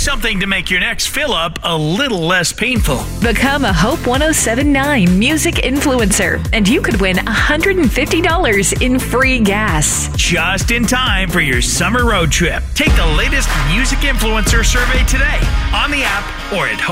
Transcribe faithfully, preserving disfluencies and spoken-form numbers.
Something to make your next fill up a little less painful. Become a Hope one oh seven point nine music influencer, and you could win one hundred fifty dollars in free gas. Just in time for your summer road trip. Take the latest music influencer survey today on the app or at